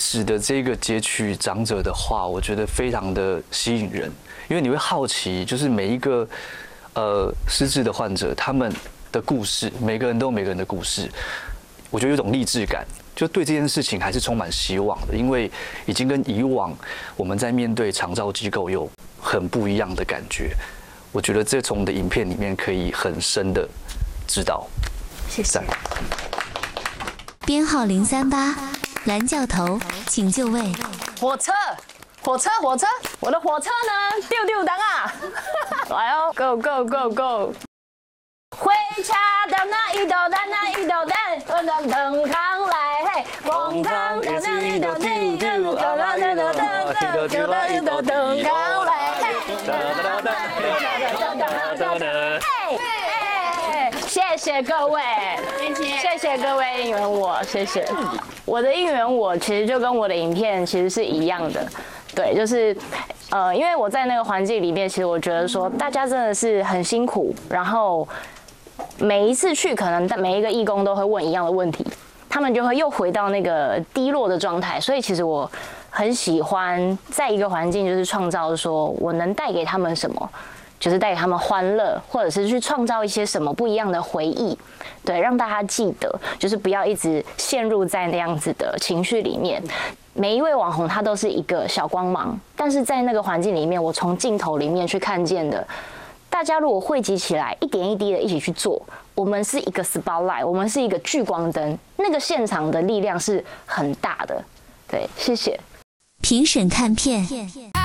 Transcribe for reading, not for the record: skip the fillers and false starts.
始的这个截取长者的话，我觉得非常的吸引人，因为你会好奇，就是每一个失智的患者他们的故事，每个人都有每个人的故事，我觉得有种励志感，就对这件事情还是充满希望的，因为已经跟以往我们在面对长照机构有很不一样的感觉。我觉得这从我们的影片里面可以很深的知道。 谢谢。 编号038，蓝教头，请就位。 火车，我的火车呢？丢丢当啊！来哦 ，Go Go Go Go！ 火车到哪一道蛋，哪一道蛋，我让腾康来嘿，蹦康到哪一道蛋，到哪一道蛋，到哪一道腾康来嘿。谢谢各位，谢谢各位应援我，谢谢。我的应援我其实就跟我的影片其实是一样的，对，就是因为我在那个环境里面，其实我觉得说大家真的是很辛苦，然后每一次去，可能每一个义工都会问一样的问题，他们就会又回到那个低落的状态，所以其实我很喜欢在一个环境就是创造说我能带给他们什么。就是带给他们欢乐，或者是去创造一些什么不一样的回忆，对，让大家记得，就是不要一直陷入在那样子的情绪里面。每一位网红他都是一个小光芒，但是在那个环境里面，我从镜头里面去看见的，大家如果汇集起来，一点一滴的一起去做，我们是一个 spotlight， 我们是一个聚光灯，那个现场的力量是很大的。对，谢谢。 评审看片。